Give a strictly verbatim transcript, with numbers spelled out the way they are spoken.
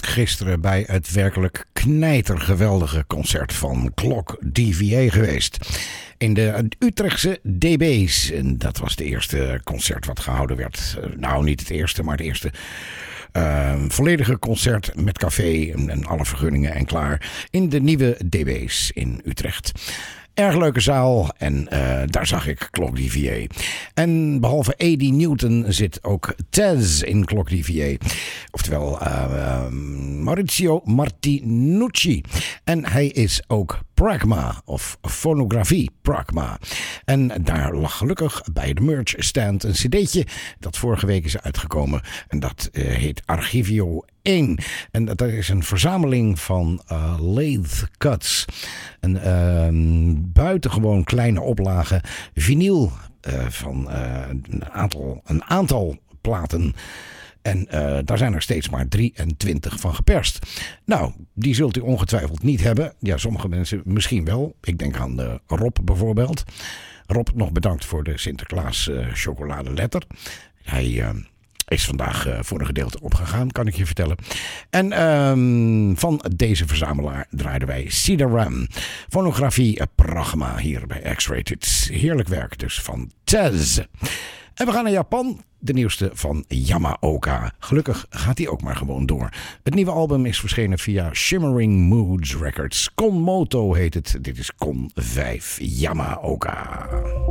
gisteren bij het werkelijk knijtergeweldige concert van Clock D V A geweest. In de Utrechtse D B's. En dat was het eerste concert wat gehouden werd. Nou, niet het eerste, maar het eerste uh, volledige concert met café en, en alle vergunningen en klaar. In de nieuwe D B's in Utrecht. Erg leuke zaal en uh, daar zag ik Clock D V A. En behalve Eddie Newton zit ook Tez in Clock D V A. Oftewel uh, uh, Maurizio Martinucci. En hij is ook Pragma of Fonografie Pragma. En daar lag gelukkig bij de merch stand een cd'tje dat vorige week is uitgekomen. En dat uh, heet Archivio één. En dat is een verzameling van uh, lathe cuts. Een uh, buitengewoon kleine oplage vinyl uh, van uh, een, aantal, een aantal platen. En uh, daar zijn er steeds maar drieëntwintig van geperst. Nou, die zult u ongetwijfeld niet hebben. Ja, sommige mensen misschien wel. Ik denk aan uh, Rob bijvoorbeeld. Rob, nog bedankt voor de Sinterklaas uh, chocoladeletter. Hij Uh, is vandaag uh, voor een gedeelte opgegaan, kan ik je vertellen. En um, van deze verzamelaar draaiden wij Cedar Ram. Fonografie Pragma hier bij X-Rated. Heerlijk werk dus van Tez. En we gaan naar Japan. De nieuwste van Yamaoka. Gelukkig gaat die ook maar gewoon door. Het nieuwe album is verschenen via Shimmering Moods Records. Konmoto heet het. Dit is Kon vijf Yamaoka.